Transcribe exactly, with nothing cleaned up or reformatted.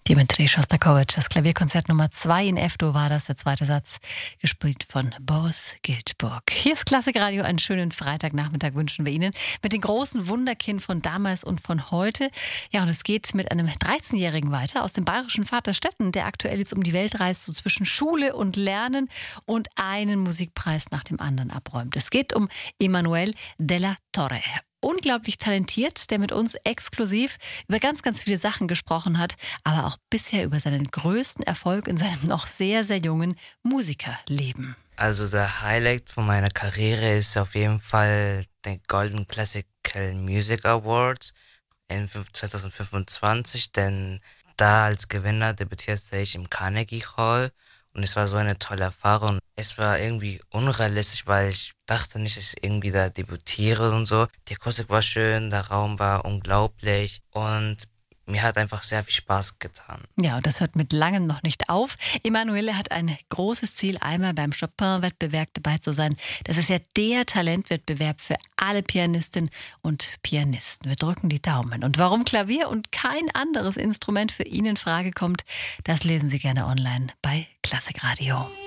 Dimitri Schostakowitsch, das Klavierkonzert Nummer zwei in F-Dur war das, der zweite Satz, gespielt von Boris Giltburg. Hier ist Klassikradio, einen schönen Freitagnachmittag wünschen wir Ihnen mit den großen Wunderkind von damals und von heute. Ja, und es geht mit einem dreizehnjährigen weiter aus dem bayerischen Vaterstetten, der aktuell jetzt um die Welt reist, so zwischen Schule und Lernen und einen Musikpreis nach dem anderen abräumt. Es geht um Emanuel della Torre. Unglaublich talentiert, der mit uns exklusiv über ganz, ganz viele Sachen gesprochen hat, aber auch bisher über seinen größten Erfolg in seinem noch sehr, sehr jungen Musikerleben. Also der Highlight von meiner Karriere ist auf jeden Fall der Golden Classical Music Awards in zwanzig fünfundzwanzig, denn da als Gewinner debütierte ich im Carnegie Hall und es war so eine tolle Erfahrung. Es war irgendwie unrealistisch, weil ich dachte nicht, dass ich irgendwie da debütiere und so. Die Akustik war schön, der Raum war unglaublich und mir hat einfach sehr viel Spaß getan. Ja, und das hört mit langem noch nicht auf. Emanuele hat ein großes Ziel, einmal beim Chopin-Wettbewerb dabei zu sein. Das ist ja der Talentwettbewerb für alle Pianistinnen und Pianisten. Wir drücken die Daumen. Und warum Klavier und kein anderes Instrument für ihn in Frage kommt, das lesen Sie gerne online bei Klassikradio.